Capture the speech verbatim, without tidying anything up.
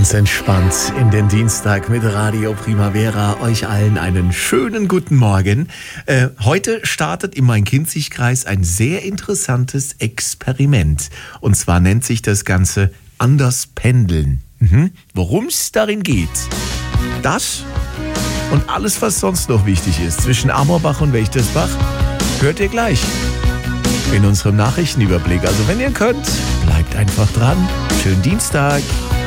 Ganz entspannt in den Dienstag mit Radio Primavera. Euch allen einen schönen guten Morgen. Äh, heute startet im Main-Kinzig-Kreis ein sehr interessantes Experiment. Und zwar nennt sich das Ganze Anders pendeln. Mhm. Worum es darin geht, das und alles, was sonst noch wichtig ist zwischen Amorbach und Wächtersbach, hört ihr gleich in unserem Nachrichtenüberblick. Also wenn ihr könnt, bleibt einfach dran. Schönen Dienstag.